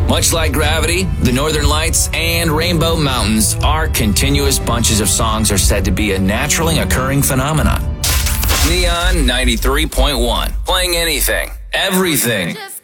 Much like gravity, the Northern Lights, and Rainbow Mountains, our continuous bunches of songs are said to be a naturally occurring phenomenon. Neon 93.1, playing anything, everything.